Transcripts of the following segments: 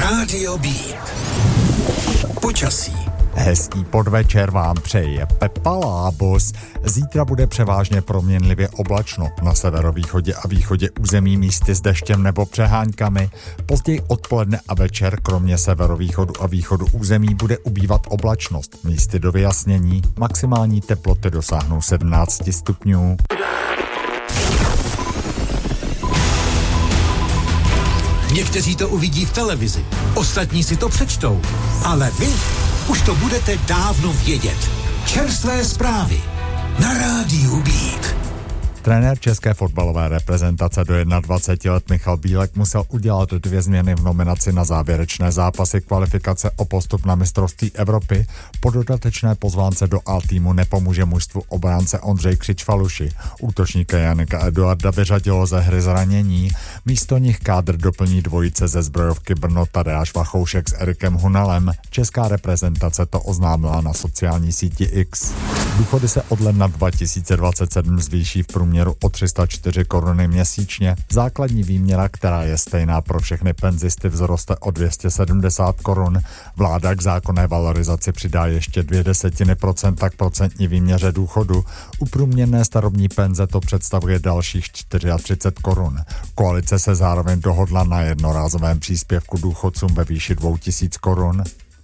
Rádio Beat. Počasí. Hezký podvečer vám přeje Pepa Lábos. Zítra bude převážně proměnlivě oblačno. Na severovýchodě a východě území místy s deštěm nebo přeháňkami. Později odpoledne a večer kromě severovýchodu a východu území bude ubývat oblačnost. Místy do vyjasnění. Maximální teploty dosáhnou 17 stupňů. Někteří to uvidí v televizi, ostatní si to přečtou, ale vy už to budete dávno vědět. Čerstvé zprávy na Rádiu Beat. Trenér české fotbalové reprezentace do 21 let Michal Bílek musel udělat 2 změny v nominaci na závěrečné zápasy kvalifikace o postup na mistrovství Evropy. Po dodatečné pozvánce do A-týmu nepomůže mužstvu obránce Ondřej Křičfaluši. Útočníka Janika Eduarda vyřadilo ze hry zranění. Místo nich kádr doplní dvojice ze zbrojovky Brno Tadeáš Vachoušek s Erikem Hunalem. Česká reprezentace to oznámila na sociální síti X. Důchody se od ledna 2027 zvýší v průměru o 304 koruny měsíčně. Základní výměra, která je stejná pro všechny penzisty, vzroste o 270 korun. Vláda k zákonné valorizaci přidá ještě 0,2% k procentní výměře důchodu. U průměrné starobní penze to představuje dalších 34 korun. Koalice se zároveň dohodla na jednorázovém příspěvku důchodcům ve výši 2000 korun.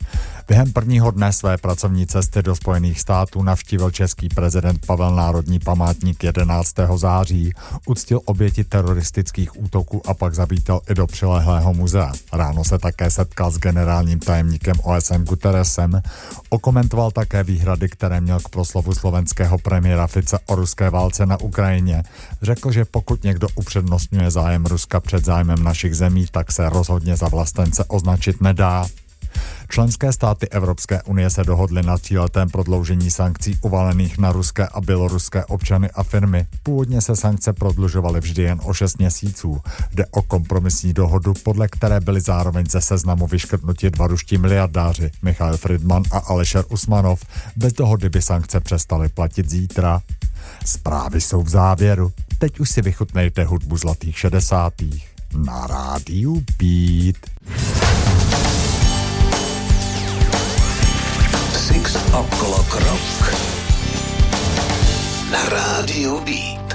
Během prvního dne své pracovní cesty do Spojených států navštívil český prezident Pavel Národní památník 11. září, uctil oběti teroristických útoků a pak zavítal i do přilehlého muzea. Ráno se také setkal s generálním tajemníkem OSN Guterresem, okomentoval také výhrady, které měl k proslovu slovenského premiéra Fica o ruské válce na Ukrajině. Řekl, že pokud někdo upřednostňuje zájem Ruska před zájmem našich zemí, tak se rozhodně za vlastence označit nedá. Členské státy Evropské unie se dohodly na 3letém prodloužení sankcí uvalených na ruské a běloruské občany a firmy. Původně se sankce prodlužovaly vždy jen o 6 měsíců. Jde o kompromisní dohodu, podle které byli zároveň ze seznamu vyškrtnuti 2 ruští miliardáři, Michail Friedman a Alešer Usmanov. Bez dohody by sankce přestaly platit zítra. Zprávy jsou v závěru. Teď už si vychutnejte hudbu zlatých 60. na Rádiu Beat. Six O'Clock Rock na Rádiu Beat.